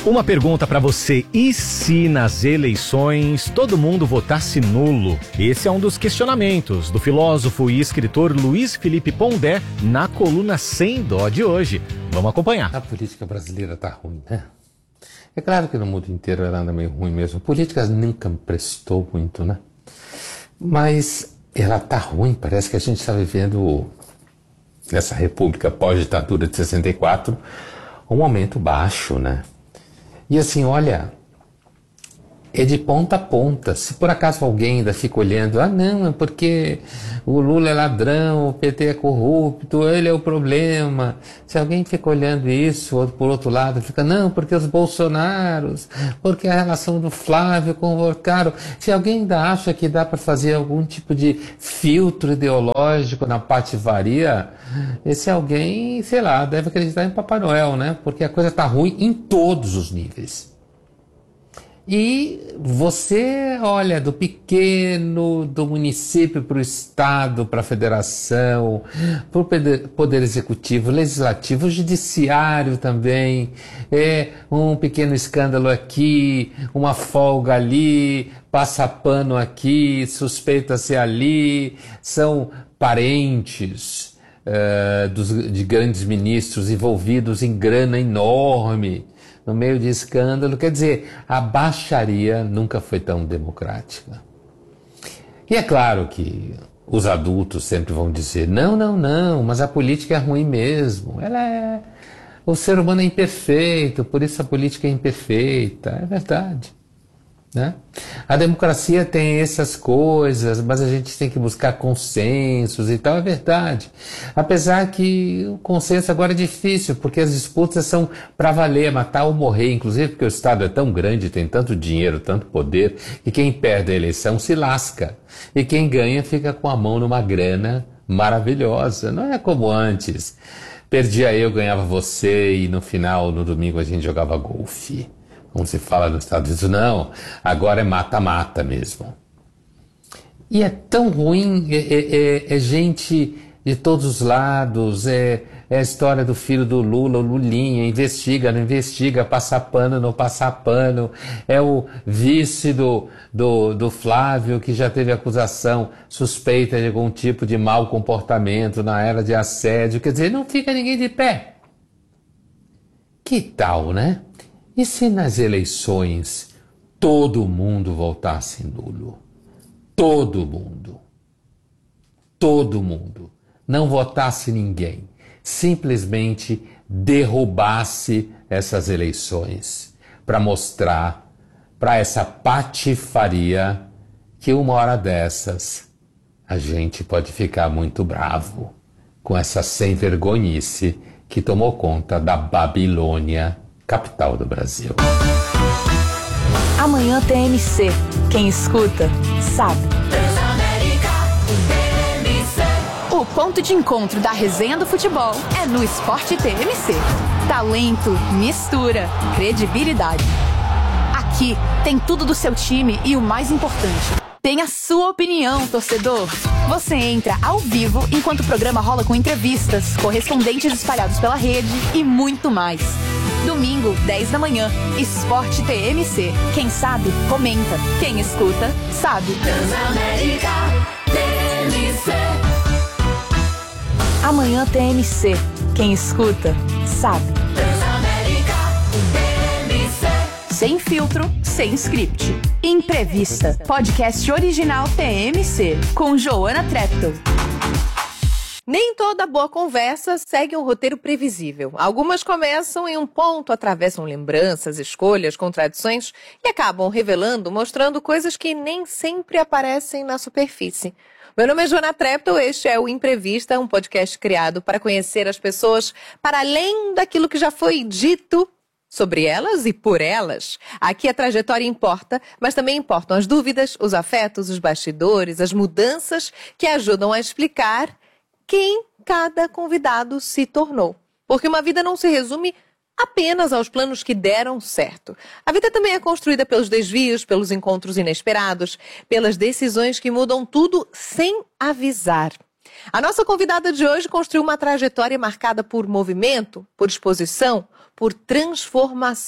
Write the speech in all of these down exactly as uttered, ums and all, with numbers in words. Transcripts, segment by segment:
Uma pergunta para você: e se nas eleições todo mundo votasse nulo? Esse é um dos questionamentos do filósofo e escritor Luiz Felipe Pondé na coluna Sem Dó de hoje. Vamos acompanhar. A política brasileira tá ruim, né? É claro que no mundo inteiro ela anda meio ruim mesmo. A política nunca me prestou muito, né? Mas ela tá ruim, parece que a gente está vivendo nessa república pós-ditadura de sessenta e quatro um momento baixo, né? E assim, olha, é de ponta a ponta. Se por acaso alguém ainda fica olhando, ah não, é porque o Lula é ladrão, o P T é corrupto, ele é o problema. Se alguém fica olhando isso, ou por outro lado fica, não, porque os bolsonaros, porque a relação do Flávio com o Volcaro. Se alguém ainda acha que dá para fazer algum tipo de filtro ideológico na patifaria, esse alguém, sei lá, deve acreditar em Papai Noel, né? Porque a coisa está ruim em todos os níveis. E você olha do pequeno, do município para o estado, para a federação, para o poder, poder executivo, legislativo, judiciário também, é um pequeno escândalo aqui, uma folga ali, passa pano aqui, suspeita-se ali, são parentes uh, dos, de grandes ministros envolvidos em grana enorme, no meio de escândalo. Quer dizer, a baixaria nunca foi tão democrática. E é claro que os adultos sempre vão dizer, não, não, não, mas a política é ruim mesmo. Ela é... O ser humano é imperfeito, por isso a política é imperfeita. É verdade, né? A democracia tem essas coisas, mas a gente tem que buscar consensos e tal, é verdade. Apesar que o consenso agora é difícil, porque as disputas são para valer, matar ou morrer, inclusive porque o Estado é tão grande, tem tanto dinheiro, tanto poder, que quem perde a eleição se lasca. E quem ganha fica com a mão numa grana maravilhosa. Não é como antes. Perdia eu, ganhava você e no final, no domingo, a gente jogava golfe. Como se fala nos Estados Unidos, não, agora é mata-mata mesmo. E é tão ruim, é, é, é gente de todos os lados, é, é a história do filho do Lula, o Lulinha, investiga, não investiga, passa pano, não passa pano, é o vice do, do, do Flávio, que já teve acusação suspeita de algum tipo de mau comportamento na era de assédio, quer dizer, não fica ninguém de pé. Que tal, né? E se nas eleições todo mundo votasse nulo? Todo mundo. Todo mundo. Não votasse ninguém. Simplesmente derrubasse essas eleições para mostrar para essa patifaria que uma hora dessas a gente pode ficar muito bravo com essa sem-vergonhice que tomou conta da Babilônia, capital do Brasil. Amanhã T M C. Quem escuta, sabe. O ponto de encontro da resenha do futebol é no Esporte T M C. Talento, mistura, credibilidade. Aqui tem tudo do seu time e o mais importante, tem a sua opinião, torcedor. Você entra ao vivo enquanto o programa rola com entrevistas, correspondentes espalhados pela rede e muito mais. Domingo, dez da manhã, Esporte T M C. Quem sabe, comenta. Quem escuta, sabe. Transamérica T M C. Amanhã T M C. Quem escuta, sabe. Transamérica T M C. Sem filtro, sem script. Imprevista. Podcast original T M C. Com Joana Treptow. Nem toda boa conversa segue um roteiro previsível. Algumas começam em um ponto, atravessam lembranças, escolhas, contradições e acabam revelando, mostrando coisas que nem sempre aparecem na superfície. Meu nome é Joana Treptow, este é o Imprevista, um podcast criado para conhecer as pessoas para além daquilo que já foi dito sobre elas e por elas. Aqui a trajetória importa, mas também importam as dúvidas, os afetos, os bastidores, as mudanças que ajudam a explicar quem cada convidado se tornou. Porque uma vida não se resume apenas aos planos que deram certo. A vida também é construída pelos desvios, pelos encontros inesperados, pelas decisões que mudam tudo sem avisar. A nossa convidada de hoje construiu uma trajetória marcada por movimento, por exposição, por transformação.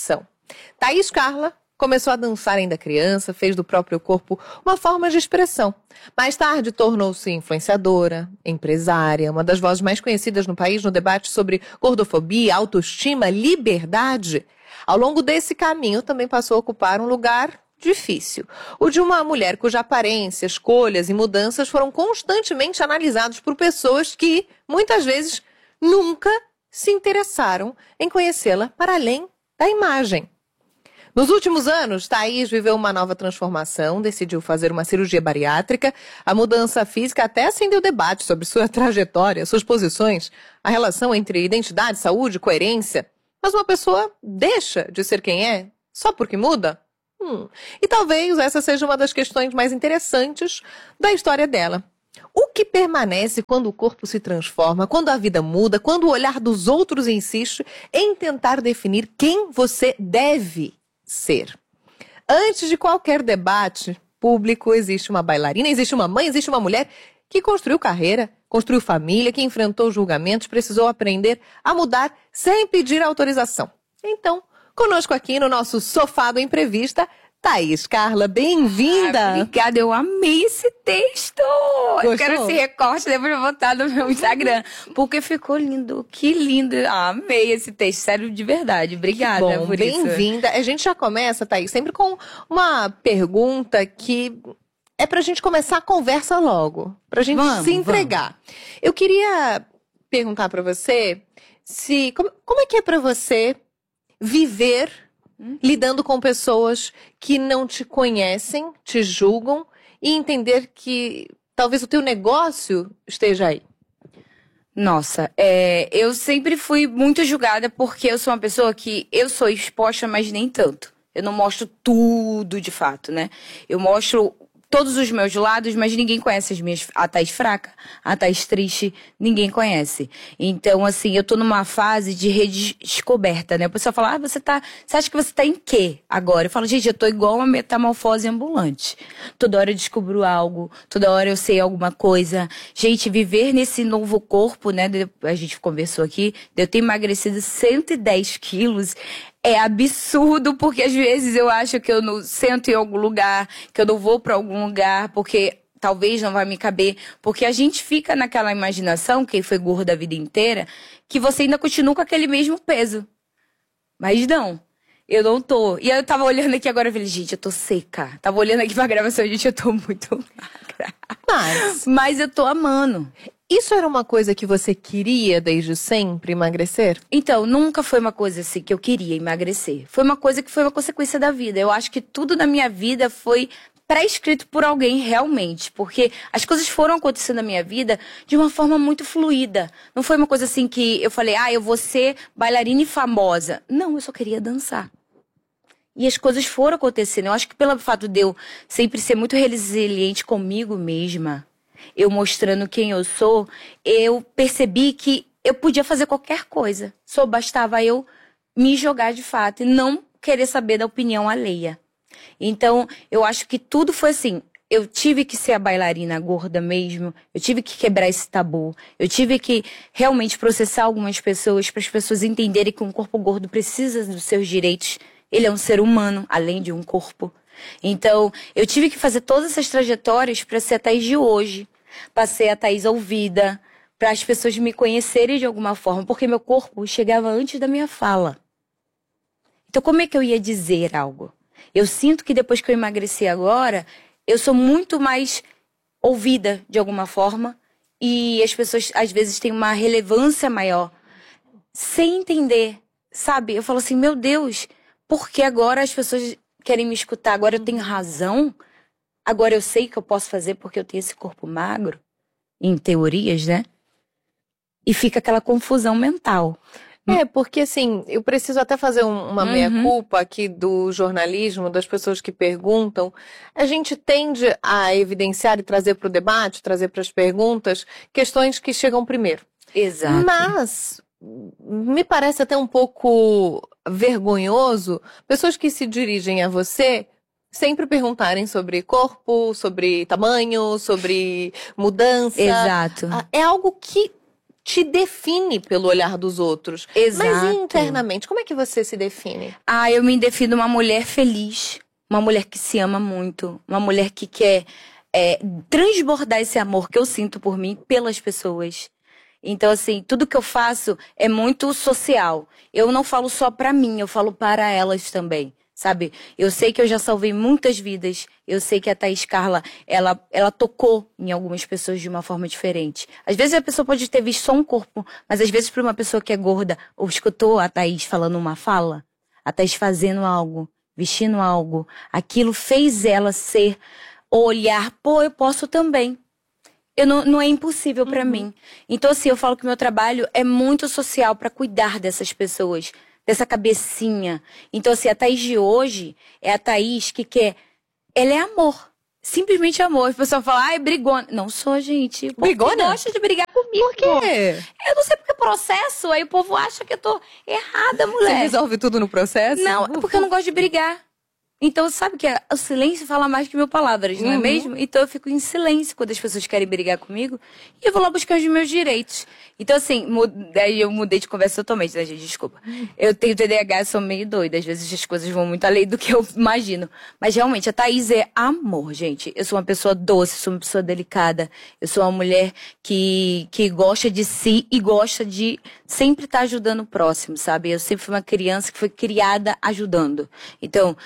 Thaís Carla começou a dançar ainda criança, fez do próprio corpo uma forma de expressão. Mais tarde tornou-se influenciadora, empresária, uma das vozes mais conhecidas no país no debate sobre gordofobia, autoestima, liberdade. Ao longo desse caminho também passou a ocupar um lugar difícil. O de uma mulher cuja aparência, escolhas e mudanças foram constantemente analisados por pessoas que, muitas vezes, nunca se interessaram em conhecê-la para além da imagem. Nos últimos anos, Thaís viveu uma nova transformação, decidiu fazer uma cirurgia bariátrica. A mudança física até acendeu debate sobre sua trajetória, suas posições, a relação entre identidade, saúde, coerência. Mas uma pessoa deixa de ser quem é só porque muda? Hum. E talvez essa seja uma das questões mais interessantes da história dela. O que permanece quando o corpo se transforma, quando a vida muda, quando o olhar dos outros insiste em tentar definir quem você deve ser? Antes de qualquer debate público, existe uma bailarina, existe uma mãe, existe uma mulher que construiu carreira, construiu família, que enfrentou julgamentos, precisou aprender a mudar sem pedir autorização. Então, conosco aqui no nosso Sofá do Imprevista, Thaís Carla, bem-vinda! Ah, obrigada, eu amei esse texto! Gostou? Eu quero esse recorte, depois eu vou botar no meu Instagram, porque ficou lindo, que lindo! Ah, amei esse texto, sério, de verdade, obrigada Bom, por isso. bem-vinda! A gente já começa, Thaís, sempre com uma pergunta que é pra gente começar a conversa logo, pra gente Vamos, se entregar. Vamos. Eu queria perguntar pra você se como, como é que é pra você viver hum? lidando com pessoas que não te conhecem, te julgam e entender que talvez o teu negócio esteja aí. Nossa, é, eu sempre fui muito julgada porque eu sou uma pessoa que eu sou exposta, mas nem tanto. Eu não mostro tudo de fato, né? Eu mostro todos os meus lados, mas ninguém conhece as minhas... A Thaís fraca, a Thaís triste, ninguém conhece. Então, assim, eu tô numa fase de redescoberta, né? A pessoa fala, ah, você tá... Você acha que você tá em quê agora? Eu falo, gente, eu tô igual uma metamorfose ambulante. Toda hora eu descubro algo, toda hora eu sei alguma coisa. Gente, viver nesse novo corpo, né? A gente conversou aqui, eu tenho emagrecido cento e dez quilos... É absurdo, porque às vezes eu acho que eu não sento em algum lugar, que eu não vou pra algum lugar, porque talvez não vai me caber. Porque a gente fica naquela imaginação, quem foi gordo a vida inteira, que você ainda continua com aquele mesmo peso. Mas não, eu não tô. E aí eu tava olhando aqui agora e falei, gente, eu tô seca. Tava olhando aqui pra gravação, gente, eu tô muito magra. Mas, Mas eu tô amando. Isso era uma coisa que você queria desde sempre, emagrecer? Então, nunca foi uma coisa assim que eu queria emagrecer. Foi uma coisa que foi uma consequência da vida. Eu acho que tudo na minha vida foi pré-escrito por alguém realmente. Porque as coisas foram acontecendo na minha vida de uma forma muito fluida. Não foi uma coisa assim que eu falei, ah, eu vou ser bailarina e famosa. Não, eu só queria dançar. E as coisas foram acontecendo. Eu acho que pelo fato de eu sempre ser muito resiliente comigo mesma, eu mostrando quem eu sou, eu percebi que eu podia fazer qualquer coisa. Só bastava eu me jogar de fato e não querer saber da opinião alheia. Então, eu acho que tudo foi assim. Eu tive que ser a bailarina gorda mesmo, eu tive que quebrar esse tabu, eu tive que realmente processar algumas pessoas para as pessoas entenderem que um corpo gordo precisa dos seus direitos. Ele é um ser humano, além de um corpo. Então, eu tive que fazer todas essas trajetórias para ser a Thaís de hoje. Para ser a Thaís ouvida, para as pessoas me conhecerem de alguma forma, porque meu corpo chegava antes da minha fala. Então, como é que eu ia dizer algo? Eu sinto que depois que eu emagreci agora, eu sou muito mais ouvida de alguma forma e as pessoas, às vezes, têm uma relevância maior sem entender, sabe? Eu falo assim, meu Deus, por que agora as pessoas querem me escutar? Agora eu tenho razão? Agora eu sei que eu posso fazer porque eu tenho esse corpo magro? Em teorias, né? E fica aquela confusão mental. É, porque assim, eu preciso até fazer um, uma Uhum. meia-culpa aqui do jornalismo, das pessoas que perguntam. A gente tende a evidenciar e trazer para o debate, trazer para as perguntas, questões que chegam primeiro. Exato. Mas me parece até um pouco vergonhoso pessoas que se dirigem a você sempre perguntarem sobre corpo, sobre tamanho, sobre mudança. Exato. É algo que te define pelo olhar dos outros. Exato. Mas internamente, como é que você se define? Ah, eu me defino uma mulher feliz, uma mulher que se ama muito, uma mulher que quer é, transbordar esse amor que eu sinto por mim pelas pessoas. Então, assim, tudo que eu faço é muito social. Eu não falo só pra mim, eu falo para elas também, sabe? Eu sei que eu já salvei muitas vidas. Eu sei que a Thaís Carla, ela, ela tocou em algumas pessoas de uma forma diferente. Às vezes a pessoa pode ter visto só um corpo, mas às vezes para uma pessoa que é gorda, ou escutou a Thaís falando uma fala, a Thaís fazendo algo, vestindo algo, aquilo fez ela ser, olhar, pô, eu posso também. Eu não, não é impossível pra uhum. mim. Então, assim, eu falo que o meu trabalho é muito social pra cuidar dessas pessoas, dessa cabecinha. Então, assim, a Thaís de hoje é a Thaís que quer... Ela é amor. Simplesmente amor. As pessoas falam, ai, brigona. Não sou, gente. Brigona? Gosta de brigar comigo. Por quê? Eu não sei porque é processo. Aí o povo acha que eu tô errada, mulher. Você resolve tudo no processo? Não, é porque eu não gosto de brigar. Então, sabe que o silêncio fala mais que mil palavras, não uhum. é mesmo? Então, eu fico em silêncio quando as pessoas querem brigar comigo e eu vou lá buscar os meus direitos. Então, assim, daí eu mudei de conversa totalmente, né, gente? Desculpa. Eu tenho T D A H, sou meio doida. Às vezes as coisas vão muito além do que eu imagino. Mas, realmente, a Thaís é amor, gente. Eu sou uma pessoa doce, sou uma pessoa delicada. Eu sou uma mulher que, que gosta de si e gosta de sempre estar ajudando o próximo, sabe? Eu sempre fui uma criança que foi criada ajudando. Então...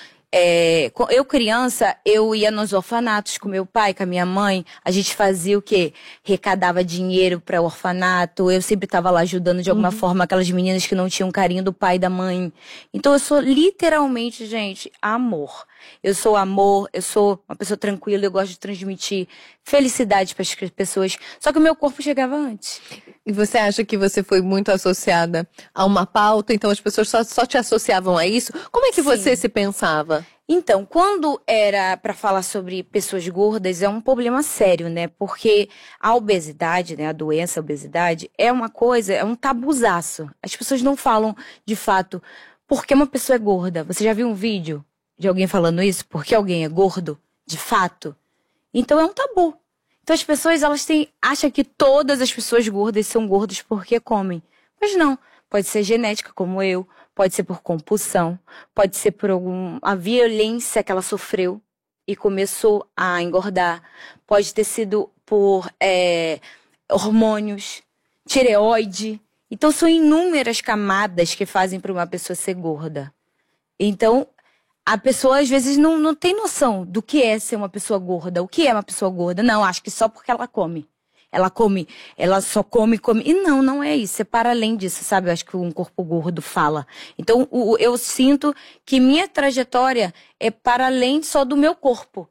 É, eu criança, eu ia nos orfanatos com meu pai, com a minha mãe. A gente fazia o quê? Recadava dinheiro para o orfanato. Eu sempre estava lá ajudando de alguma uhum. forma aquelas meninas que não tinham carinho do pai e da mãe. Então eu sou literalmente, gente, amor. Eu sou amor, eu sou uma pessoa tranquila, eu gosto de transmitir felicidade para as pessoas. Só que o meu corpo chegava antes. E você acha que você foi muito associada a uma pauta, então as pessoas só, só te associavam a isso? Como é que Sim. você se pensava? Então, quando era para falar sobre pessoas gordas, é um problema sério, né? Porque a obesidade, né, a doença, a obesidade, é uma coisa, é um tabuzaço. As pessoas não falam, de fato, por que uma pessoa é gorda. Você já viu um vídeo de alguém falando isso? Por que alguém é gordo, de fato? Então, é um tabu. Então, as pessoas, elas têm, acham que todas as pessoas gordas são gordas porque comem. Mas não. Pode ser genética, como eu. Pode ser por compulsão. Pode ser por alguma violência que ela sofreu e começou a engordar. Pode ter sido por é, hormônios, tireoide. Então, são inúmeras camadas que fazem para uma pessoa ser gorda. Então, a pessoa, às vezes, não, não tem noção do que é ser uma pessoa gorda. O que é uma pessoa gorda? Não, acho que só porque ela come. Ela come, ela só come, come. E não, não é isso. É para além disso, sabe? Eu acho que um corpo gordo fala. Então, o, eu sinto que minha trajetória é para além só do meu corpo.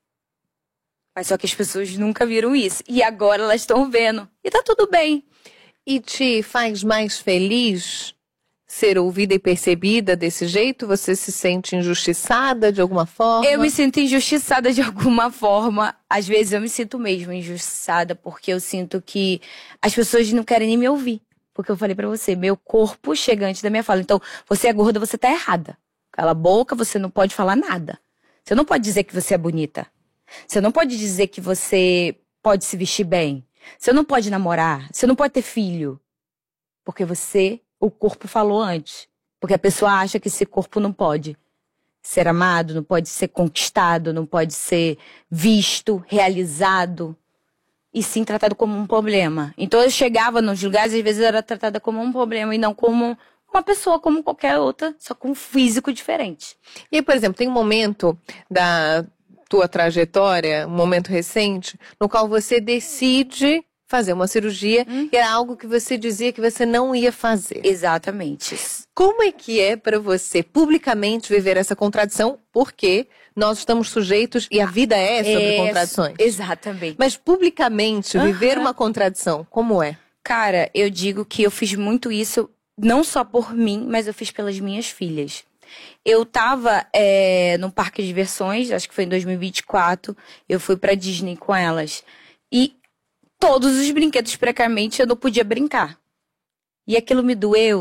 Mas só que as pessoas nunca viram isso. E agora elas estão vendo. E tá tudo bem. E te faz mais feliz ser ouvida e percebida desse jeito? Você se sente injustiçada de alguma forma? Eu me sinto injustiçada de alguma forma. Às vezes eu me sinto mesmo injustiçada, porque eu sinto que as pessoas não querem nem me ouvir. Porque eu falei pra você, meu corpo chega antes da minha fala. Então, você é gorda, você tá errada. Cala a boca, você não pode falar nada. Você não pode dizer que você é bonita. Você não pode dizer que você pode se vestir bem. Você não pode namorar. Você não pode ter filho. Porque você... O corpo falou antes. Porque a pessoa acha que esse corpo não pode ser amado, não pode ser conquistado, não pode ser visto, realizado. E sim tratado como um problema. Então eu chegava nos lugares, às vezes eu era tratada como um problema e não como uma pessoa, como qualquer outra, só com um físico diferente. E aí, por exemplo, tem um momento da tua trajetória, um momento recente, no qual você decide fazer uma cirurgia, hum. e era algo que você dizia que você não ia fazer. Exatamente. Como é que é para você publicamente viver essa contradição? Porque nós estamos sujeitos e a vida é sobre é, contradições. Exatamente. Mas publicamente uhum. viver uma contradição, como é? Cara, eu digo que eu fiz muito isso, não só por mim, mas eu fiz pelas minhas filhas. Eu tava é, num parque de diversões, acho que foi em dois mil e vinte e quatro, eu fui pra Disney com elas. E todos os brinquedos, precariamente, eu não podia brincar. E aquilo me doeu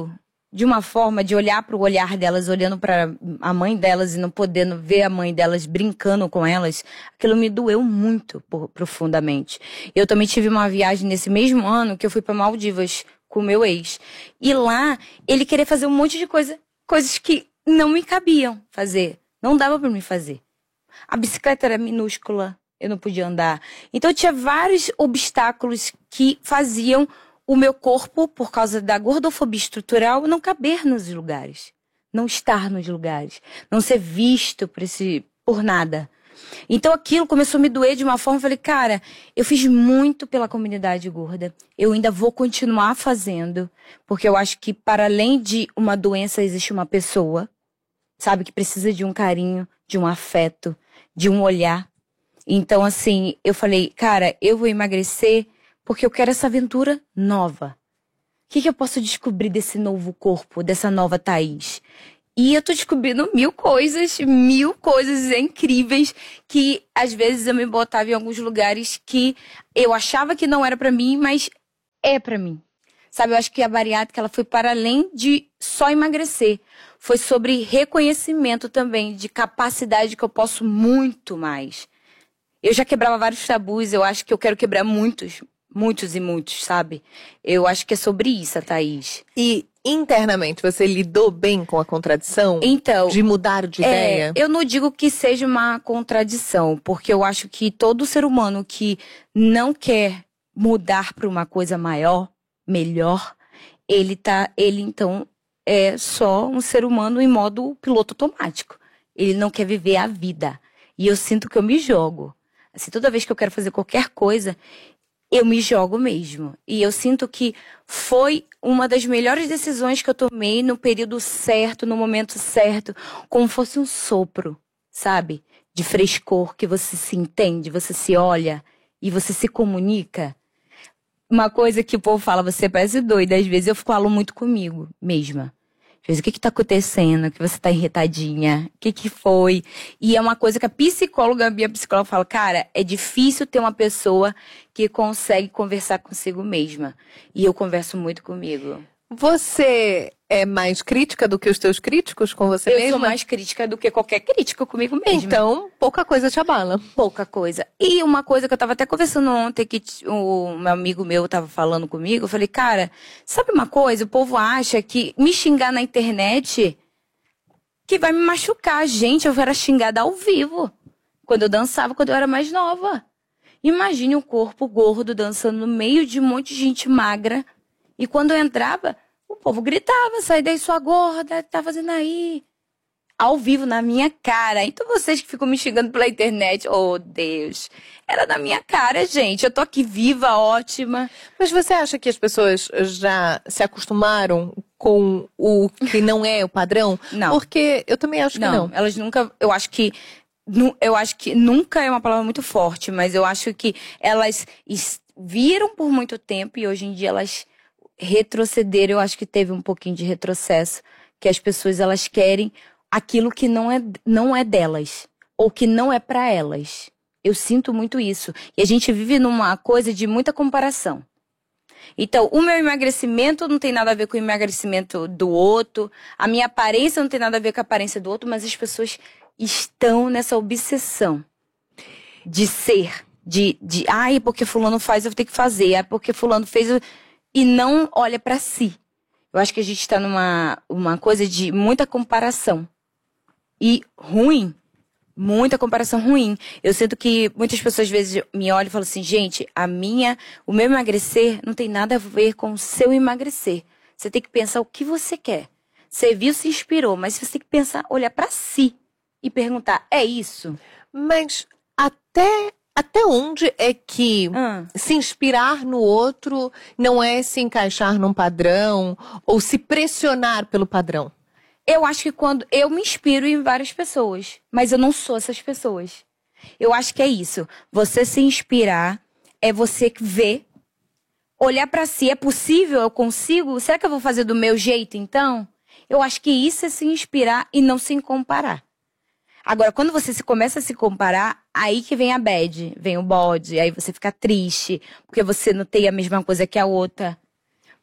de uma forma de olhar para o olhar delas, olhando para a mãe delas e não podendo ver a mãe delas brincando com elas, aquilo me doeu muito profundamente. Eu também tive uma viagem nesse mesmo ano que eu fui para Maldivas com o meu ex. E lá, ele queria fazer um monte de coisa, coisas que não me cabiam fazer. Não dava para mim fazer. A bicicleta era minúscula, eu não podia andar. Então, tinha vários obstáculos que faziam o meu corpo, por causa da gordofobia estrutural, não caber nos lugares. Não estar nos lugares. Não ser visto por, esse, por nada. Então aquilo começou a me doer de uma forma, eu falei, cara, eu fiz muito pela comunidade gorda. Eu ainda vou continuar fazendo, porque eu acho que para além de uma doença existe uma pessoa, sabe, que precisa de um carinho, de um afeto, de um olhar. Então assim, eu falei, cara, eu vou emagrecer porque eu quero essa aventura nova. O que, que eu posso descobrir desse novo corpo, dessa nova Thaís? E eu tô descobrindo mil coisas, mil coisas incríveis que às vezes eu me botava em alguns lugares que eu achava que não era pra mim, mas é pra mim. Sabe, eu acho que a bariátrica ela foi para além de só emagrecer. Foi sobre reconhecimento também, de capacidade que eu posso muito mais. Eu já quebrava vários tabus, eu acho que eu quero quebrar muitos, muitos e muitos, sabe? Eu acho que é sobre isso, Thaís. E internamente, você lidou bem com a contradição? Então, de mudar de é, ideia? Eu não digo que seja uma contradição, porque eu acho que todo ser humano que não quer mudar para uma coisa maior, melhor, ele tá, ele então é só um ser humano em modo piloto automático. Ele não quer viver a vida. E eu sinto que eu me jogo. Assim, toda vez que eu quero fazer qualquer coisa, eu me jogo mesmo. E eu sinto que foi uma das melhores decisões que eu tomei no período certo, no momento certo, como fosse um sopro, sabe? De frescor, que você se entende, você se olha e você se comunica. Uma coisa que o povo fala, você parece doida, às vezes eu falo muito comigo mesma. Às vezes, o que que tá acontecendo? Que você tá irritadinha? O que que foi? E é uma coisa que a psicóloga, a minha psicóloga fala, cara, é difícil ter uma pessoa que consegue conversar consigo mesma. E eu converso muito comigo. Você é mais crítica do que os teus críticos com você eu mesma? Eu sou mais crítica do que qualquer crítica comigo mesma. Então, pouca coisa te abala. Pouca coisa. E uma coisa que eu tava até conversando ontem, que o meu amigo meu tava falando comigo, eu falei, cara, sabe uma coisa? O povo acha que me xingar na internet que vai me machucar. Gente, eu era xingada ao vivo. Quando eu dançava, quando eu era mais nova. Imagine um corpo gordo dançando no meio de um monte de gente magra. E quando eu entrava, o povo gritava, sai daí sua gorda, tá fazendo aí? Ao vivo, na minha cara. Então vocês que ficam me xingando pela internet, oh Deus, era na minha cara, gente. Eu tô aqui viva, ótima. Mas você acha que as pessoas já se acostumaram com o que não é o padrão? Não. Porque eu também acho que não. Não, elas nunca, eu acho que, eu acho que nunca é uma palavra muito forte, mas eu acho que elas viram por muito tempo e hoje em dia elas retrocederam. Eu acho que teve um pouquinho de retrocesso, que as pessoas elas querem aquilo que não é, não é delas, ou que não é pra elas. Eu sinto muito isso. E a gente vive numa coisa de muita comparação. Então, o meu emagrecimento não tem nada a ver com o emagrecimento do outro, a minha aparência não tem nada a ver com a aparência do outro, mas as pessoas estão nessa obsessão de ser, de, de ai, porque fulano faz, eu vou ter que fazer, ai, porque fulano fez, eu... e não olha pra si. Eu acho que a gente está numa uma coisa de muita comparação. E ruim, muita comparação ruim. Eu sinto que muitas pessoas às vezes me olham e falam assim, gente, a minha, o meu emagrecer não tem nada a ver com o seu emagrecer. Você tem que pensar o que você quer. Você viu, se inspirou, mas você tem que pensar, olhar pra si e perguntar, é isso? Mas até... Até onde é que Ah. se inspirar no outro não é se encaixar num padrão ou se pressionar pelo padrão? Eu acho que quando eu me inspiro em várias pessoas, mas eu não sou essas pessoas. Eu acho que é isso. Você se inspirar é você ver, olhar pra si, é possível, eu consigo? Será que eu vou fazer do meu jeito então? Eu acho que isso é se inspirar e não se comparar. Agora, quando você se começa a se comparar, aí que vem a bad, vem o bode, aí você fica triste, porque você não tem a mesma coisa que a outra.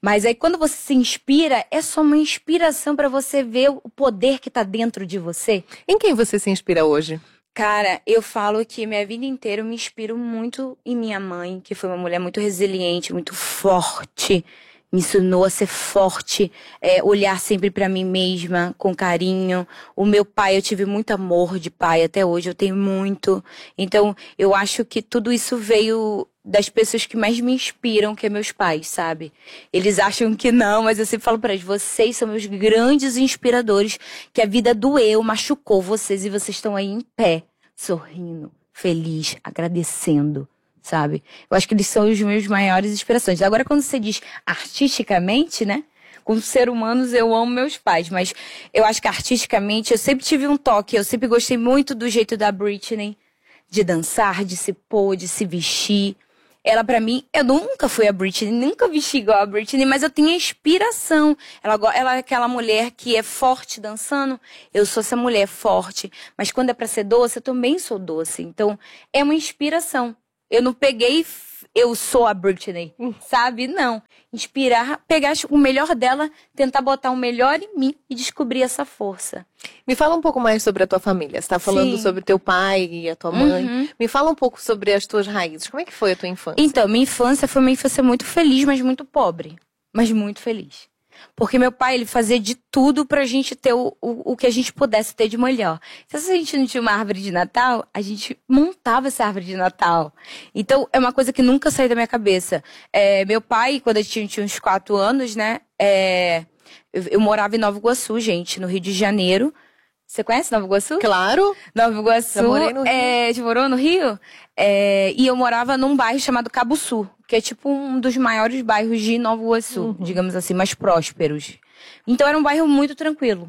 Mas aí quando você se inspira, é só uma inspiração pra você ver o poder que tá dentro de você. Em quem você se inspira hoje? Cara, eu falo que minha vida inteira eu me inspiro muito em minha mãe, que foi uma mulher muito resiliente, muito forte. Me ensinou a ser forte, é, olhar sempre pra mim mesma, com carinho. O meu pai, eu tive muito amor de pai, até hoje eu tenho muito. Então, eu acho que tudo isso veio das pessoas que mais me inspiram, que é meus pais, sabe? Eles acham que não, mas eu sempre falo pra eles, vocês são meus grandes inspiradores, que a vida doeu, machucou vocês e vocês estão aí em pé, sorrindo, feliz, agradecendo. Sabe? Eu acho que eles são os meus maiores inspirações. Agora, quando você diz artisticamente, né? Como ser humanos, eu amo meus pais. Mas eu acho que artisticamente, eu sempre tive um toque. Eu sempre gostei muito do jeito da Britney. De dançar, de se pôr, de se vestir. Ela, pra mim, eu nunca fui a Britney. Nunca vesti igual a Britney. Mas eu tenho inspiração. Ela, ela é aquela mulher que é forte dançando. Eu sou essa mulher forte. Mas quando é pra ser doce, eu também sou doce. Então, é uma inspiração. Eu não peguei, eu sou a Britney, sabe? Não. Inspirar, pegar o melhor dela, tentar botar o melhor em mim e descobrir essa força. Me fala um pouco mais sobre a tua família. Você tá falando Sim. sobre teu pai e a tua mãe. Uhum. Me fala um pouco sobre as tuas raízes. Como é que foi a tua infância? Então, minha infância foi uma infância muito feliz, mas muito pobre. Mas muito feliz. Porque meu pai, ele fazia de tudo pra gente ter o, o, o que a gente pudesse ter de melhor. Então, se a gente não tinha uma árvore de Natal, a gente montava essa árvore de Natal. Então, é uma coisa que nunca saiu da minha cabeça. É, meu pai, quando eu tinha, tinha uns quatro anos, né? É, eu, eu morava em Nova Iguaçu, gente, no Rio de Janeiro. Você conhece Nova Iguaçu? Claro. Nova Iguaçu. Já morei no Rio. É, já morou no Rio? É, e eu morava num bairro chamado Cabo Sul, que é tipo um dos maiores bairros de Nova Iguaçu, uhum. digamos assim, mais prósperos. Então era um bairro muito tranquilo.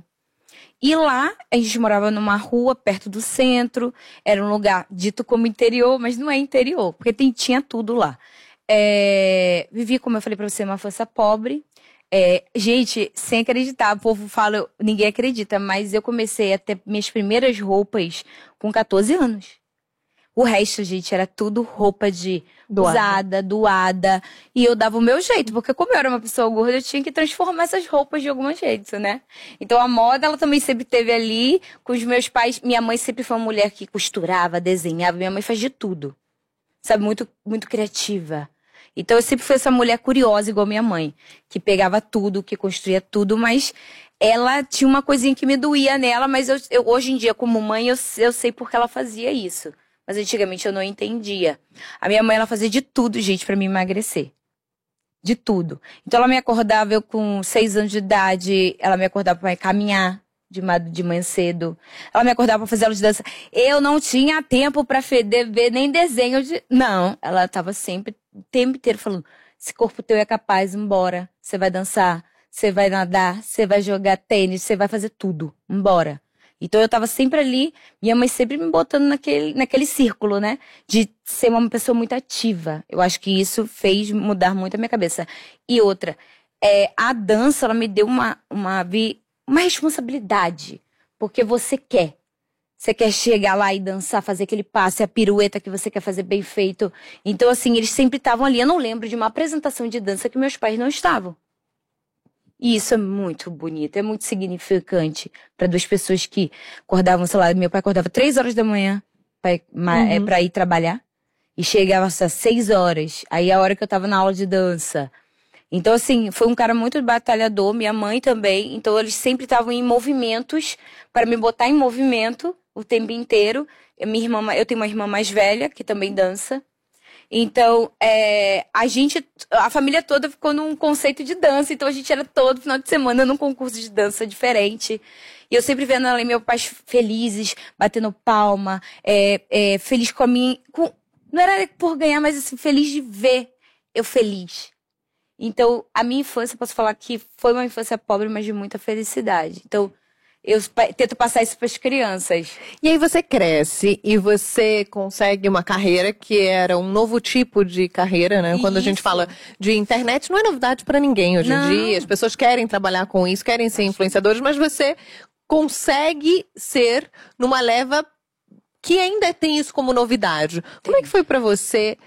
E lá, a gente morava numa rua perto do centro, era um lugar dito como interior, mas não é interior, porque tem, tinha tudo lá. É, vivi, como eu falei pra você, uma infância pobre. É, gente, sem acreditar, o povo fala, ninguém acredita, mas eu comecei a ter minhas primeiras roupas com catorze anos. O resto, gente, era tudo roupa de doada. usada, doada. E eu dava o meu jeito, porque como eu era uma pessoa gorda, eu tinha que transformar essas roupas de algum jeito, né? Então a moda, ela também sempre esteve ali com os meus pais. Minha mãe sempre foi uma mulher que costurava, desenhava. Minha mãe faz de tudo. Sabe, muito, muito criativa. Então eu sempre fui essa mulher curiosa igual minha mãe, que pegava tudo, que construía tudo, mas ela tinha uma coisinha que me doía nela, mas eu, eu, hoje em dia, como mãe, eu, eu sei porque ela fazia isso. Mas antigamente eu não entendia. A minha mãe, ela fazia de tudo, gente, pra me emagrecer. De tudo. Então ela me acordava, eu com seis anos de idade, ela me acordava pra caminhar de, de manhã cedo. Ela me acordava pra fazer aula de dança. Eu não tinha tempo pra ver nem desenho de... Não, ela tava sempre, o tempo inteiro falando, esse corpo teu é capaz, embora. Você vai dançar, você vai nadar, você vai jogar tênis, você vai fazer tudo, embora. Então eu tava sempre ali, minha mãe sempre me botando naquele, naquele círculo, né? De ser uma pessoa muito ativa. Eu acho que isso fez mudar muito a minha cabeça. E outra, é, a dança, ela me deu uma, uma, uma responsabilidade. Porque você quer. Você quer chegar lá e dançar, fazer aquele passe, a pirueta que você quer fazer bem feito. Então, assim, eles sempre estavam ali. Eu não lembro de uma apresentação de dança que meus pais não estavam. E isso é muito bonito, é muito significante para duas pessoas que acordavam, sei lá, meu pai acordava três horas da manhã pra, uhum. é, pra ir trabalhar e chegava às seis horas, aí a hora que eu tava na aula de dança. Então, assim, foi um cara muito batalhador, minha mãe também, então eles sempre estavam em movimentos para me botar em movimento o tempo inteiro. Minha irmã, eu tenho uma irmã mais velha que também dança. Então, é, a gente, a família toda ficou num conceito de dança. Então, a gente era todo final de semana num concurso de dança diferente. E eu sempre vendo ali meus pais felizes, batendo palma, é, é, feliz com a minha... Com, não era por ganhar, mas assim, feliz de ver eu feliz. Então, a minha infância, posso falar que foi uma infância pobre, mas de muita felicidade. Então... eu tento passar isso para as crianças. E aí você cresce e você consegue uma carreira que era um novo tipo de carreira, né? Isso. Quando a gente fala de internet, não é novidade para ninguém hoje não. em dia. As pessoas querem trabalhar com isso, querem ser influenciadores, mas você consegue ser numa leva que ainda tem isso como novidade. Como é que foi para você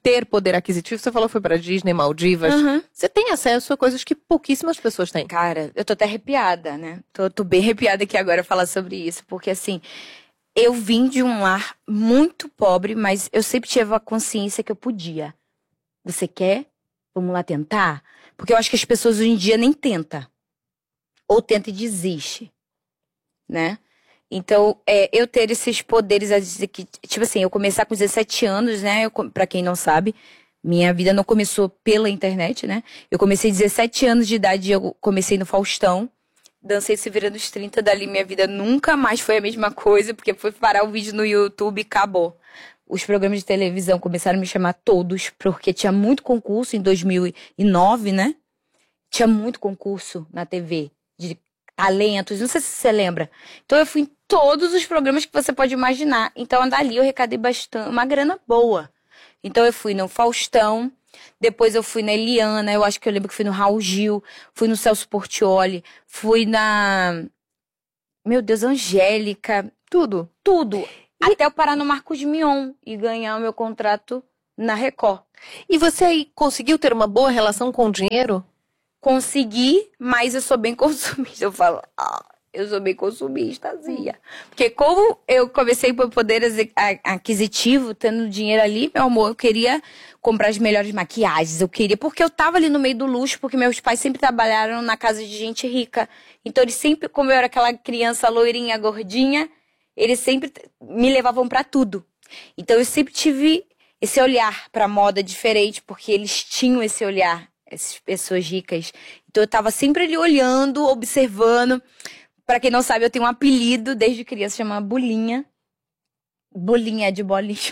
ter poder aquisitivo, você falou que foi pra Disney, Maldivas. Uhum. Você tem acesso a coisas que pouquíssimas pessoas têm. Cara, eu tô até arrepiada, né? Tô, tô bem arrepiada aqui agora falar sobre isso. Porque, assim, eu vim de um lar muito pobre, mas eu sempre tive a consciência que eu podia. Você quer? Vamos lá tentar? Porque eu acho que as pessoas hoje em dia nem tentam. Ou tenta e desiste, né? Então, é, eu ter esses poderes, que, tipo assim, eu começar com dezessete anos, né? Eu, pra quem não sabe, minha vida não começou pela internet, né? Eu comecei dezessete anos de idade, eu comecei no Faustão, dancei Se Vira nos trinta, dali minha vida nunca mais foi a mesma coisa, porque foi parar o vídeo no YouTube e acabou. Os programas de televisão começaram a me chamar todos, porque tinha muito concurso em dois mil e nove, né? Tinha muito concurso na T V, de talentos, não sei se você lembra. Então eu fui em todos os programas que você pode imaginar. Então dali eu arrecadei bastante, uma grana boa. Então eu fui no Faustão, depois eu fui na Eliana, eu acho que eu lembro que fui no Raul Gil, fui no Celso Portiolli, fui na... Meu Deus, Angélica, Tudo. tudo. E... Até eu parar no Marcos Mion e ganhar o meu contrato na Record. E você aí conseguiu ter uma boa relação com o dinheiro? Consegui, mas eu sou bem consumista. Eu falo, ah, eu sou bem consumistazinha. Porque como eu comecei por poder aquisitivo, tendo dinheiro ali, meu amor, eu queria comprar as melhores maquiagens. Eu queria, porque eu tava ali no meio do luxo, porque meus pais sempre trabalharam na casa de gente rica. Então eles sempre, como eu era aquela criança loirinha, gordinha, eles sempre me levavam pra tudo. Então eu sempre tive esse olhar pra moda diferente, porque eles tinham esse olhar. Essas pessoas ricas. Então eu tava sempre ali olhando, observando. Pra quem não sabe, eu tenho um apelido desde criança, chama Bolinha. Bolinha é de bolinha.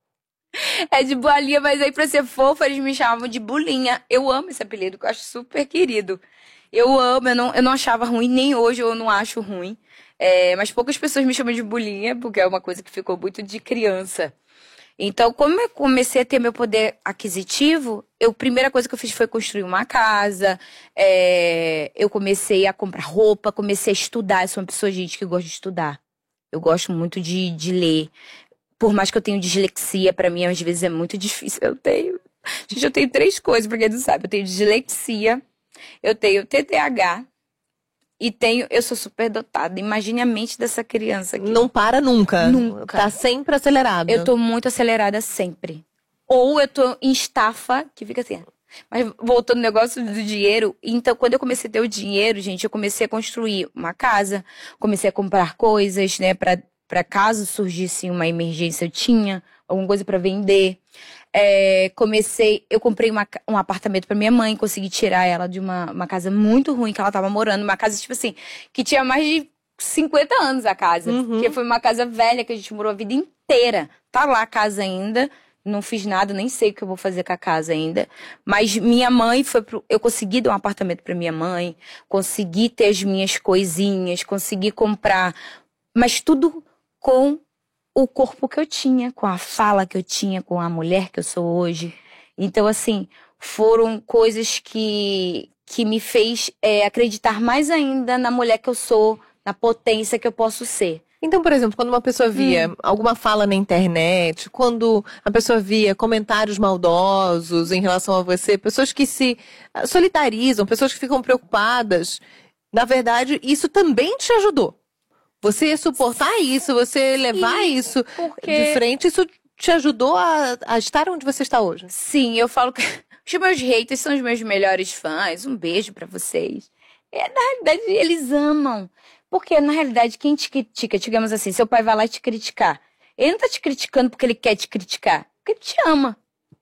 É de bolinha, mas aí pra ser fofa, eles me chamavam de Bolinha. Eu amo esse apelido, que eu acho super querido. Eu amo, eu não, eu não achava ruim, nem hoje eu não acho ruim. É, mas poucas pessoas me chamam de Bolinha, porque é uma coisa que ficou muito de criança. Então, como eu comecei a ter meu poder aquisitivo, eu, a primeira coisa que eu fiz foi construir uma casa, é, eu comecei a comprar roupa, comecei a estudar. Eu sou uma pessoa, gente, que gosta de estudar. Eu gosto muito de, de ler. Por mais que eu tenha dislexia, pra mim, às vezes é muito difícil. Eu tenho... Gente, eu tenho três coisas, pra quem não sabe. Eu tenho dislexia, eu tenho T D A H... E tenho, eu sou super dotada. Imagine a mente dessa criança aqui. Não para nunca. Nunca. Tá sempre acelerado. Eu tô muito acelerada sempre. Ou eu tô em estafa, que fica assim. Mas voltando ao negócio do dinheiro, então quando eu comecei a ter o dinheiro, gente, eu comecei a construir uma casa, comecei a comprar coisas, né, pra, pra caso surgisse uma emergência, eu tinha alguma coisa pra vender. É, comecei, eu comprei uma, um apartamento pra minha mãe, consegui tirar ela de uma, uma casa muito ruim que ela tava morando, uma casa, tipo assim, que tinha mais de cinquenta anos a casa, uhum. Porque foi uma casa velha que a gente morou a vida inteira. Tá lá a casa ainda, não fiz nada, nem sei o que eu vou fazer com a casa ainda, mas minha mãe foi pro, eu consegui dar um apartamento pra minha mãe, consegui ter as minhas coisinhas, consegui comprar, mas tudo com o corpo que eu tinha, com a fala que eu tinha, com a mulher que eu sou hoje. Então, assim, foram coisas que, que me fez é, acreditar mais ainda na mulher que eu sou, na potência que eu posso ser. Então, por exemplo, quando uma pessoa via hum. alguma fala na internet, quando a pessoa via comentários maldosos em relação a você, pessoas que se solidarizam, pessoas que ficam preocupadas, na verdade, isso também te ajudou. Você suportar isso, você levar Sim, isso porque... de frente, isso te ajudou a, a estar onde você está hoje. Sim, eu falo que os meus haters são os meus melhores fãs. Um beijo pra vocês. É, na realidade, eles amam. Porque, na realidade, quem te critica, digamos assim, seu pai vai lá te criticar. Ele não tá te criticando porque ele quer te criticar, porque ele te ama.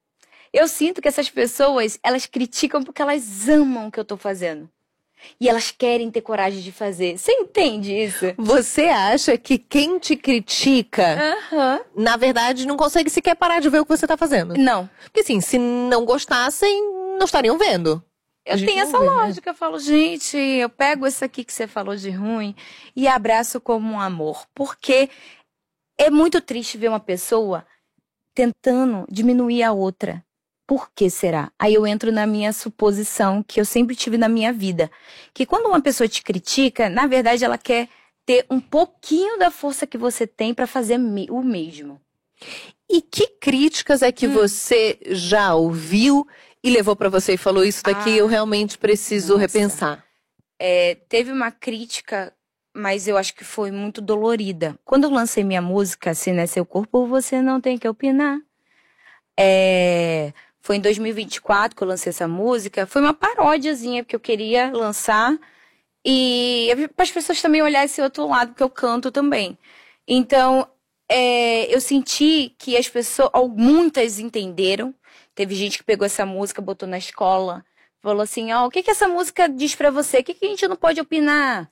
Eu sinto que essas pessoas, elas criticam porque elas amam o que eu tô fazendo. E elas querem ter coragem de fazer. Você entende isso? Você acha que quem te critica, uhum. na verdade, não consegue sequer parar de ver o que você tá fazendo? Não. Porque assim, se não gostassem, não estariam vendo. Eu tenho essa vê, lógica. Né? Eu falo, gente, eu pego isso aqui que você falou de ruim e abraço como um amor. Porque é muito triste ver uma pessoa tentando diminuir a outra. Por que será? Aí eu entro na minha suposição, que eu sempre tive na minha vida. Que quando uma pessoa te critica, na verdade ela quer ter um pouquinho da força que você tem pra fazer o mesmo. E que críticas é que hum. você já ouviu e levou para você e falou, isso daqui ah, eu realmente preciso nossa. repensar? É, teve uma crítica, mas eu acho que foi muito dolorida. Quando eu lancei minha música, Se Não É Seu Corpo, Você Não Tem Que Opinar. É, foi em dois mil e vinte e quatro que eu lancei essa música. Foi uma paródiazinha, porque eu queria lançar. E para as pessoas também olharem esse outro lado, porque eu canto também. Então, é, eu senti que as pessoas, muitas entenderam. Teve gente que pegou essa música, botou na escola, falou assim, ó, oh, o que que essa música diz pra você? O que que a gente não pode opinar?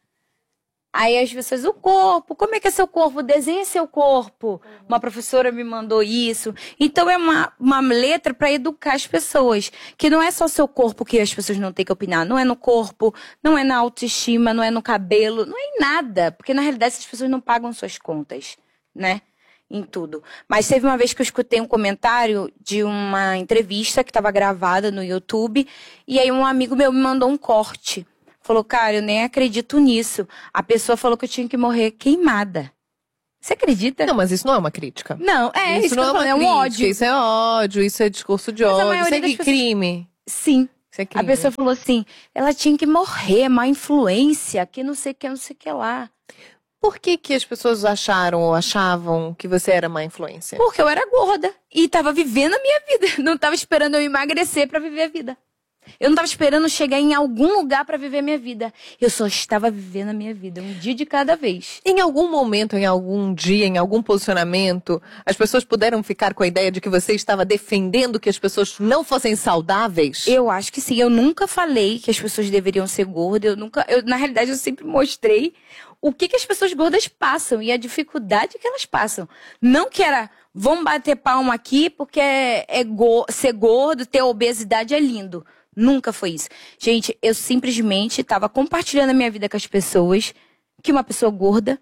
Aí as pessoas, o corpo, como é que é seu corpo? Desenha seu corpo. Uhum. Uma professora me mandou isso. Então é uma, uma letra para educar as pessoas. Que não é só seu corpo que as pessoas não têm que opinar. Não é no corpo, não é na autoestima, não é no cabelo, não é em nada. Porque na realidade essas pessoas não pagam suas contas, né? Em tudo. Mas teve uma vez que eu escutei um comentário de uma entrevista que estava gravada no YouTube. E aí um amigo meu me mandou um corte. Falou, cara, eu nem acredito nisso. A pessoa falou que eu tinha que morrer queimada. Você acredita? Não, mas isso não é uma crítica. Não, é isso, isso não é, é um ódio. Isso é ódio, isso é discurso de mas ódio, isso é pessoas... crime. Sim. Isso é crime. A pessoa falou assim, ela tinha que morrer, má influência, que não sei o que, não sei o que lá. Por que que as pessoas acharam ou achavam que você era má influência? Porque eu era gorda e tava vivendo a minha vida. Não tava esperando eu emagrecer pra viver a vida. Eu não estava esperando chegar em algum lugar para viver a minha vida. Eu só estava vivendo a minha vida, um dia de cada vez. Em algum momento, em algum dia, em algum posicionamento, as pessoas puderam ficar com a ideia de que você estava defendendo que as pessoas não fossem saudáveis? Eu acho que sim. Eu nunca falei que as pessoas deveriam ser gordas. Eu nunca, eu, na realidade, eu sempre mostrei o que, que as pessoas gordas passam e a dificuldade que elas passam. Não que era, vamos bater palma aqui porque é, é go- ser gordo, ter obesidade é lindo. Nunca foi isso. Gente, eu simplesmente estava compartilhando a minha vida com as pessoas que uma pessoa gorda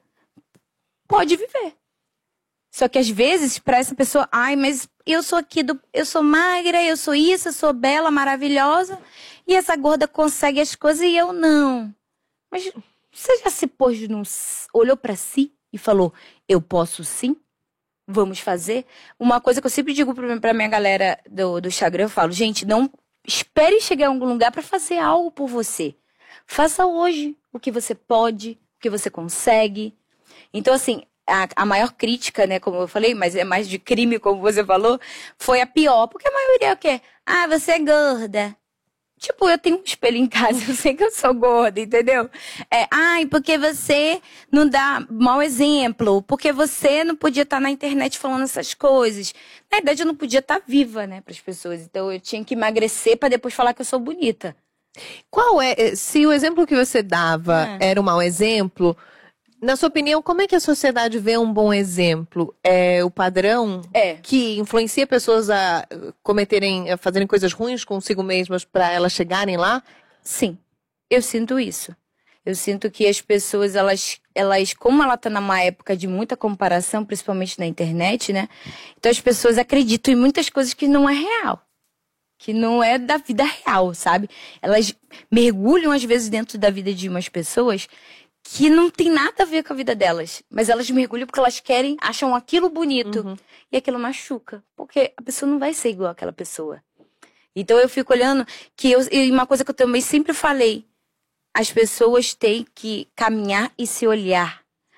pode viver. Só que às vezes, para essa pessoa, ai, mas eu sou aqui, do, eu sou magra, eu sou isso, eu sou bela, maravilhosa, e essa gorda consegue as coisas e eu não. Mas você já se pôs, num, olhou para si e falou, eu posso sim? Vamos fazer? Uma coisa que eu sempre digo para minha galera do, do Instagram, eu falo, gente, não espere chegar em algum lugar para fazer algo por você. Faça hoje o que você pode, o que você consegue. Então, assim, a, a maior crítica, né, como eu falei, mas é mais de crime, como você falou, foi a pior. Porque a maioria é o quê? Ah, você é gorda. Tipo, eu tenho um espelho em casa, eu sei que eu sou gorda, entendeu? É, ai, porque você não dá mau exemplo, porque você não podia estar na internet falando essas coisas. Na verdade, eu não podia estar viva, né, para as pessoas. Então, eu tinha que emagrecer para depois falar que eu sou bonita. Qual é, se o exemplo que você dava é. era um mau exemplo, na sua opinião, como é que a sociedade vê um bom exemplo? É o padrão é. que influencia pessoas a cometerem, a fazerem coisas ruins consigo mesmas para elas chegarem lá? Sim, eu sinto isso. Eu sinto que as pessoas, elas, elas como ela tá numa época de muita comparação, principalmente na internet, né? Então as pessoas acreditam em muitas coisas que não é real. Que não é da vida real, sabe? Elas mergulham às vezes dentro da vida de umas pessoas que não tem nada a ver com a vida delas. Mas elas mergulham porque elas querem, acham aquilo bonito. Uhum. E aquilo machuca. Porque a pessoa não vai ser igual àquela pessoa. Então eu fico olhando que eu, e uma coisa que eu também sempre falei. As pessoas têm que caminhar e se olhar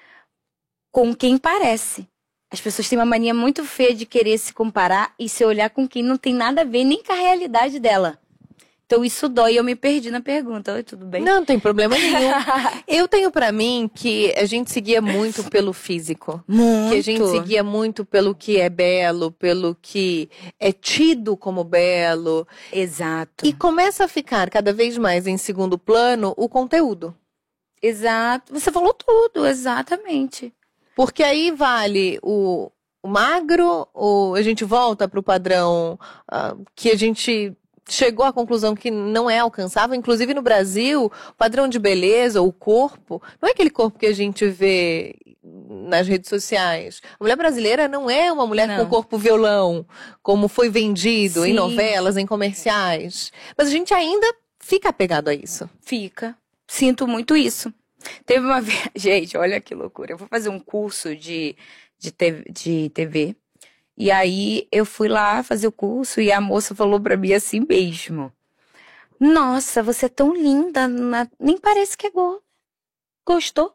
com quem parece. As pessoas têm uma mania muito feia de querer se comparar e se olhar com quem não tem nada a ver nem com a realidade dela. Então isso dói, eu me perdi na pergunta. Oi, tudo bem? Não, não tem problema nenhum. Eu tenho pra mim que a gente seguia muito pelo físico. Muito. Que a gente seguia muito pelo que é belo, pelo que é tido como belo. Exato. E começa a ficar cada vez mais em segundo plano o conteúdo. Exato. Você falou tudo, exatamente. Porque aí vale o, o magro, ou a gente volta pro padrão uh, que a gente chegou à conclusão que não é alcançável. Inclusive no Brasil, o padrão de beleza, o corpo, não é aquele corpo que a gente vê nas redes sociais. A mulher brasileira não é uma mulher não. com corpo violão, como foi vendido Sim. em novelas, em comerciais. Mas a gente ainda fica apegado a isso. Fica. Sinto muito isso. Teve uma vez... Gente, olha que loucura. Eu vou fazer um curso de, de, T V, de T V. E aí eu fui lá fazer o curso e a moça falou pra mim assim mesmo. Nossa, você é tão linda, na... nem parece que é gorda. Gostou?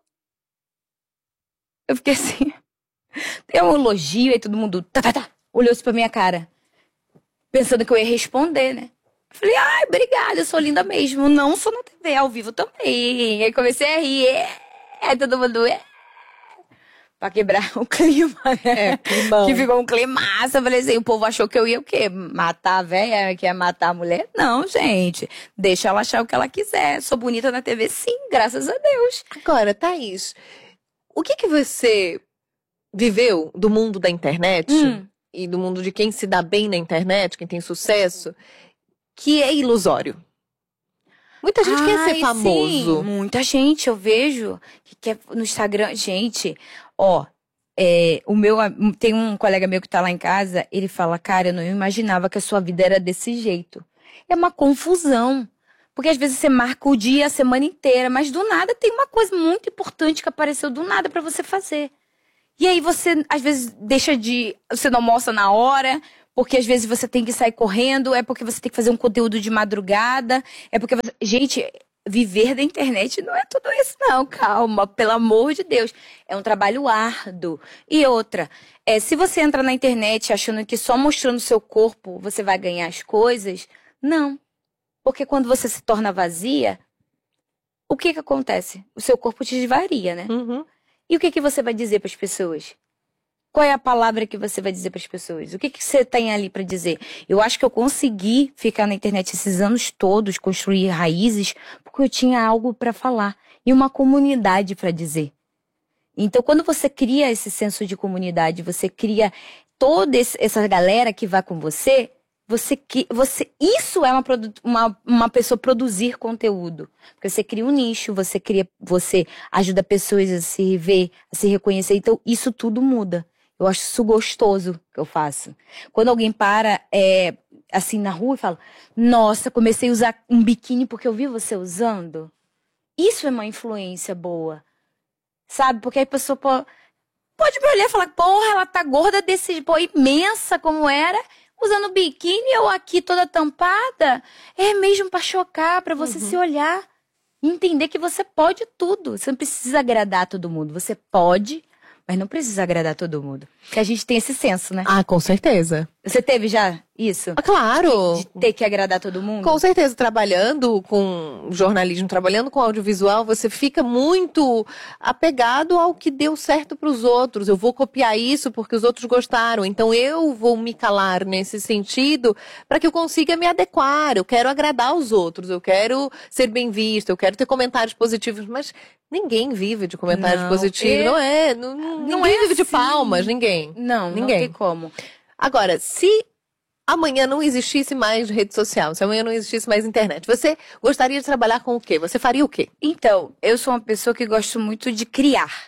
Eu fiquei assim, deu um elogio, aí todo mundo tá, tá, tá, olhou-se pra minha cara, pensando que eu ia responder, né? Eu falei, ai, obrigada, eu sou linda mesmo. Não, sou na T V, ao vivo também. Aí comecei a rir, é, todo mundo, é. Pra quebrar o clima, né? É, climão. Que ficou um climaço. Eu falei assim, o povo achou que eu ia o quê? Matar a velha, que ia matar a mulher? Não, gente. Deixa ela achar o que ela quiser. Sou bonita na T V, sim, graças a Deus. Agora, Thaís, o que que você viveu do mundo da internet Hum. e do mundo de quem se dá bem na internet, quem tem sucesso, que é ilusório? Muita gente quer ser Ai, famoso. Sim, muita gente, eu vejo que quer no Instagram. Gente, ó, é, o meu, tem um colega meu que tá lá em casa, ele fala, cara, eu não imaginava que a sua vida era desse jeito. É uma confusão. Porque às vezes você marca o dia, a semana inteira, mas do nada tem uma coisa muito importante que apareceu do nada pra você fazer. E aí você, às vezes, deixa de... Você não almoça na hora, porque às vezes você tem que sair correndo, é porque você tem que fazer um conteúdo de madrugada, é porque você... Gente, viver da internet não é tudo isso não, calma, pelo amor de Deus. É um trabalho árduo. E outra, é, se você entra na internet achando que só mostrando seu corpo você vai ganhar as coisas, não. Porque quando você se torna vazia, o que que acontece? O seu corpo te esvaria, né? Uhum. E o que que você vai dizer para as pessoas? Qual é a palavra que você vai dizer para as pessoas? O que que você tem ali para dizer? Eu acho que eu consegui ficar na internet esses anos todos, construir raízes, porque eu tinha algo para falar e uma comunidade para dizer. Então, quando você cria esse senso de comunidade, você cria toda essa galera que vai com você, você, você isso é uma, uma, uma pessoa produzir conteúdo. Porque você cria um nicho, você cria, você ajuda pessoas a se ver, a se reconhecer. Então, isso tudo muda. Eu acho isso gostoso que eu faço. Quando alguém para, é, assim, na rua e fala, nossa, comecei a usar um biquíni porque eu vi você usando. Isso é uma influência boa. Sabe? Porque aí a pessoa pode, pode me olhar e falar, porra, ela tá gorda desse, pô, imensa como era, usando biquíni, eu aqui toda tampada. É mesmo pra chocar, pra você Uhum. se olhar. E entender que você pode tudo. Você não precisa agradar todo mundo. Você pode, mas não precisa agradar todo mundo. Porque a gente tem esse senso, né? Ah, com certeza. Você teve já isso? Ah, claro. De ter que agradar todo mundo? Com certeza, trabalhando com jornalismo, trabalhando com audiovisual, você fica muito apegado ao que deu certo para os outros. Eu vou copiar isso porque os outros gostaram, então eu vou me calar nesse sentido para que eu consiga me adequar. Eu quero agradar os outros, eu quero ser bem visto, eu quero ter comentários positivos, mas ninguém vive de comentários Não, positivos, é- não é? Não, Não ninguém é vive de assim. palmas, ninguém. Não, Ninguém. não tem como. Agora, se amanhã não existisse mais rede social, se amanhã não existisse mais internet, você gostaria de trabalhar com o quê? Você faria o quê? Então, eu sou uma pessoa que gosto muito de criar.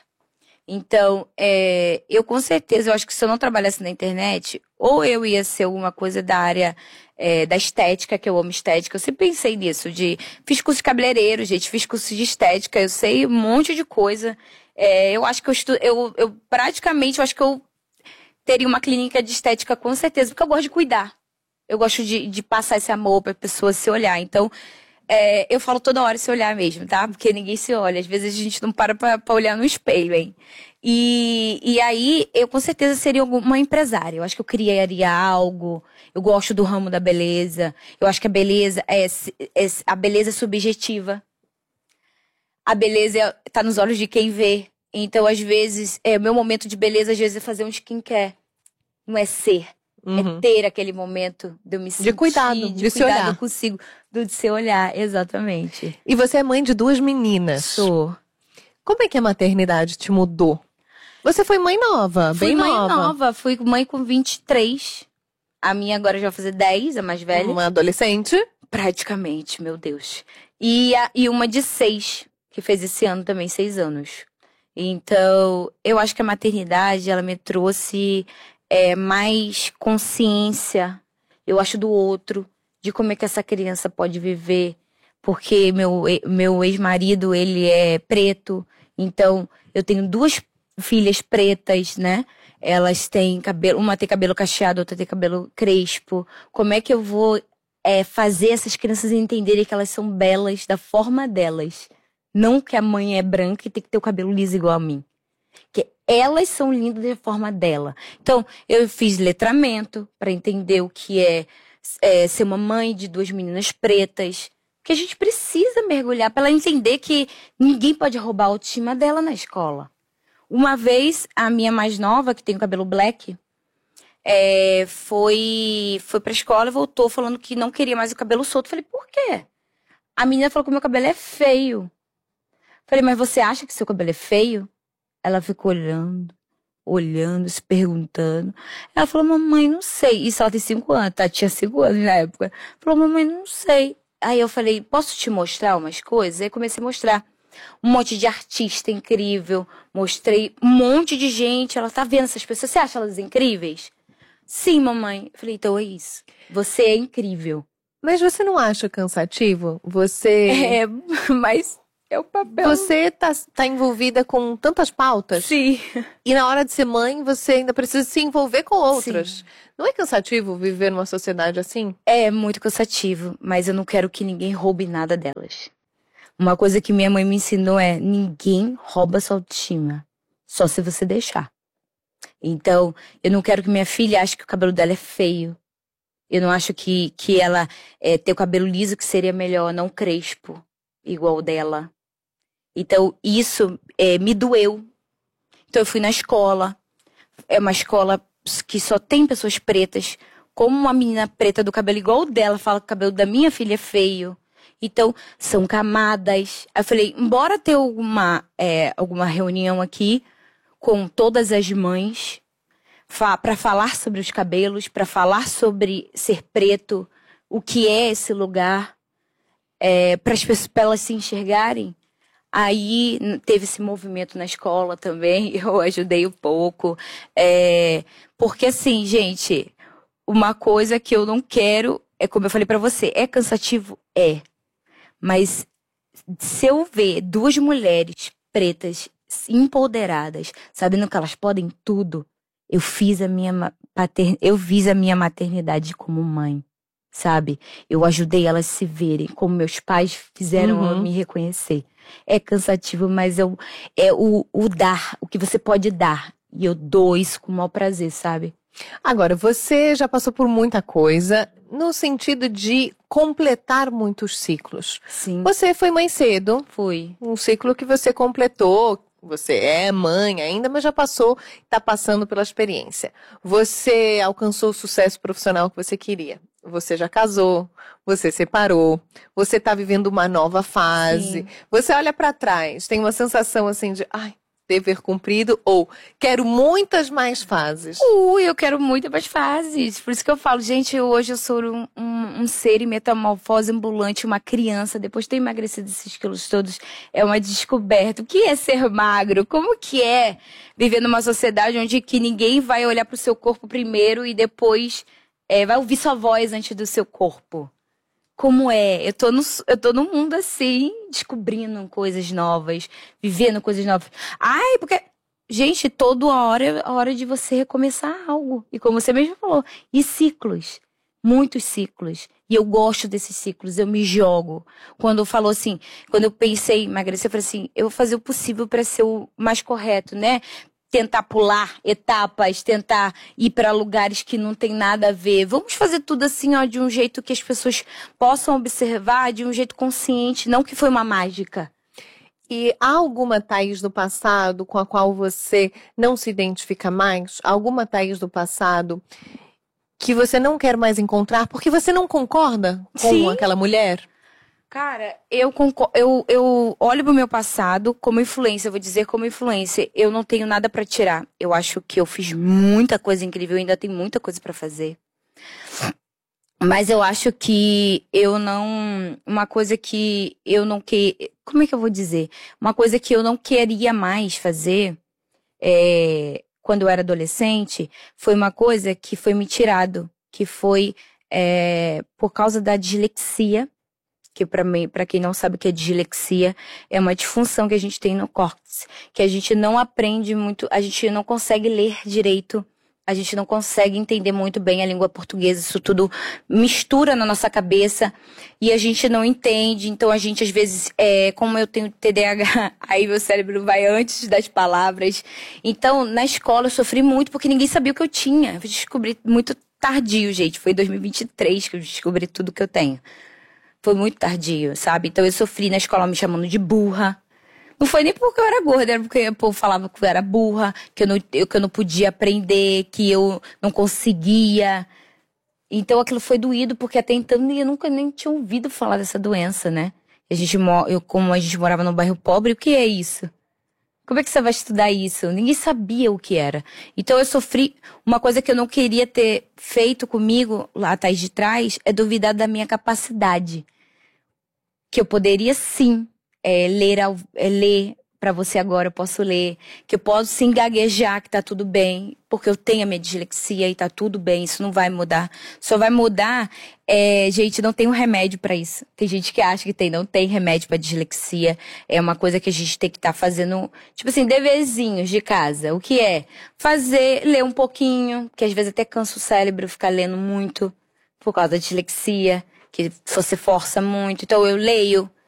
Então, é, eu com certeza, eu acho que se eu não trabalhasse na internet, ou eu ia ser alguma coisa da área é, da estética, que eu amo estética. Eu sempre pensei nisso, de fiz curso de cabeleireiro, gente, fiz curso de estética, eu sei um monte de coisa. É, eu acho que eu, estu, eu, eu praticamente, eu acho que eu teria uma clínica de estética com certeza, porque eu gosto de cuidar. Eu gosto de, de passar esse amor pra pessoa se olhar. Então, é, eu falo toda hora se olhar mesmo, tá? Porque ninguém se olha. Às vezes a gente não para pra, pra olhar no espelho, hein? E, e aí, eu com certeza seria uma empresária. Eu acho que eu criaria algo. Eu gosto do ramo da beleza. Eu acho que a beleza é, é a beleza é subjetiva. A beleza tá nos olhos de quem vê. Então, às vezes, é, o meu momento de beleza, às vezes, é fazer um skincare. Não é ser. Uhum. É ter aquele momento de eu me sentir. De cuidado, de se olhar. Eu consigo, do de se olhar, exatamente. E você é mãe de duas meninas. Sou. Como é que a maternidade te mudou? Você foi mãe nova, Fui bem mãe nova. nova. Fui mãe com vinte e três. A minha agora já vai fazer dez, a mais velha. Uma adolescente. Praticamente, meu Deus. E, a, e uma de seis, que fez esse ano também seis anos. Então, eu acho que a maternidade, ela me trouxe é, mais consciência, eu acho, do outro, de como é que essa criança pode viver. Porque meu, meu ex-marido, ele é preto, então eu tenho duas filhas pretas, né? Elas têm cabelo, uma tem cabelo cacheado, outra tem cabelo crespo. Como é que eu vou é, fazer essas crianças entenderem que elas são belas da forma delas? Não que a mãe é branca e tem que ter o cabelo liso igual a mim. Que elas são lindas da forma dela. Então, eu fiz letramento para entender o que é, é ser uma mãe de duas meninas pretas. Porque a gente precisa mergulhar para ela entender que ninguém pode roubar a autoestima dela na escola. Uma vez, a minha mais nova, que tem o cabelo black, é, foi, foi pra escola e voltou falando que não queria mais o cabelo solto. Falei, por quê? A menina falou que o meu cabelo é feio. Falei, mas você acha que seu cabelo é feio? Ela ficou olhando, olhando, se perguntando. Ela falou, mamãe, não sei. Isso ela tem cinco anos, tá? Tinha cinco anos na época. Falou, mamãe, não sei. Aí eu falei, posso te mostrar umas coisas? Aí comecei a mostrar. Um monte de artista incrível. Mostrei um monte de gente. Ela tá vendo essas pessoas. Você acha elas incríveis? Sim, mamãe. Eu falei, então é isso. Você é incrível. Mas você não acha cansativo? Você... É, mas é o papel. Você tá, tá envolvida com tantas pautas. Sim. E na hora de ser mãe, você ainda precisa se envolver com outras. Sim. Não é cansativo viver numa sociedade assim? É muito cansativo, mas eu não quero que ninguém roube nada delas. Uma coisa que minha mãe me ensinou é: ninguém rouba sua autoestima, só se você deixar. Então, eu não quero que minha filha ache que o cabelo dela é feio. Eu não acho que, que ela é, ter o cabelo liso que seria melhor, não crespo, igual o dela. Então, isso é, me doeu. Então, eu fui na escola. É uma escola que só tem pessoas pretas. Como uma menina preta do cabelo igual o dela fala que o cabelo da minha filha é feio. Então, são camadas. Aí eu falei, bora ter alguma, é, alguma reunião aqui com todas as mães fa- para falar sobre os cabelos, para falar sobre ser preto, o que é esse lugar, é, para as pessoas, pra elas se enxergarem. Aí teve esse movimento na escola também, eu ajudei um pouco. É, porque assim, gente, uma coisa que eu não quero, é como eu falei pra você, é cansativo? É. Mas se eu ver duas mulheres pretas empoderadas, sabendo que elas podem tudo, eu fiz a minha, pater... eu fiz a minha maternidade como mãe, sabe? Eu ajudei elas a se verem, como meus pais fizeram Uhum. eu me reconhecer. É cansativo, mas eu, é o, o dar, o que você pode dar. E eu dou isso com o maior prazer, sabe? Agora, você já passou por muita coisa no sentido de completar muitos ciclos. Sim, Você foi mãe cedo, fui. um ciclo que você completou. Você é mãe ainda, mas já passou, está passando pela experiência. Você alcançou o sucesso profissional que você queria. Você já casou, você separou, você está vivendo uma nova fase. Sim. Você olha para trás, tem uma sensação assim de, ai, dever cumprido, ou quero muitas mais fases. Ui, eu quero muito mais fases. Por isso que eu falo, gente, hoje eu sou um, um, um ser em metamorfose ambulante, uma criança. Depois de ter emagrecido esses quilos todos, é uma descoberta. O que é ser magro? Como que é viver numa sociedade onde que ninguém vai olhar pro seu corpo primeiro e depois é, vai ouvir sua voz antes do seu corpo? Como é? Eu tô, no, eu tô no mundo assim, descobrindo coisas novas, vivendo coisas novas. Ai, porque... Gente, toda hora é a hora de você recomeçar algo. E como você mesmo falou, e ciclos. Muitos ciclos. E eu gosto desses ciclos, eu me jogo. Quando falou assim, quando eu pensei em emagrecer, eu falei assim, eu vou fazer o possível para ser o mais correto, né? Tentar pular etapas, tentar ir para lugares que não tem nada a ver. Vamos fazer tudo assim, ó, de um jeito que as pessoas possam observar, de um jeito consciente, não que foi uma mágica. E há alguma Thaís do passado com a qual você não se identifica mais? Alguma Thaís do passado que você não quer mais encontrar porque você não concorda com Sim. aquela mulher? Cara, eu, concordo, eu, eu olho pro meu passado como influência, eu vou dizer como influência. Eu não tenho nada pra tirar. Eu acho que eu fiz muita coisa incrível, eu ainda tenho muita coisa pra fazer. Mas eu acho que eu não... Uma coisa que eu não que Como é que eu vou dizer? Uma coisa que eu não queria mais fazer é, quando eu era adolescente foi uma coisa que foi me tirado. Que foi é, por causa da dislexia. que para mim, para quem não sabe o que é dislexia, é uma disfunção que a gente tem no córtex, que a gente não aprende muito, a gente não consegue ler direito, a gente não consegue entender muito bem a língua portuguesa, isso tudo mistura na nossa cabeça e a gente não entende, então a gente às vezes, é, como eu tenho T D A H, aí meu cérebro vai antes das palavras, então na escola eu sofri muito porque ninguém sabia o que eu tinha, eu descobri muito tardio, gente, foi em dois mil e vinte e três que eu descobri tudo que eu tenho. Foi muito tardio, sabe? Então eu sofri na escola me chamando de burra. Não foi nem porque eu era gorda, era porque o povo falava que eu era burra, que eu não, eu, que eu não podia aprender, que eu não conseguia. Então aquilo foi doído, porque até então eu nunca nem tinha ouvido falar dessa doença, né? A gente, eu, como a gente morava num bairro pobre, o que é isso? Como é que você vai estudar isso? Ninguém sabia o que era. Então eu sofri uma coisa que eu não queria ter feito comigo lá atrás de trás, é duvidar da minha capacidade. Que eu poderia sim é, ler, ao, é, ler para você agora, eu posso ler. Que eu posso sim gaguejar, que tá tudo bem. Porque eu tenho a minha dislexia e tá tudo bem, isso não vai mudar. Só vai mudar, é, gente, não tem um remédio para isso. Tem gente que acha que tem, não tem remédio para dislexia. É uma coisa que a gente tem que estar tá fazendo, tipo assim, deverzinhos de casa. O que é? Fazer, ler um pouquinho, que às vezes até cansa o cérebro ficar lendo muito por causa da dislexia. Que você força muito. Então eu leio,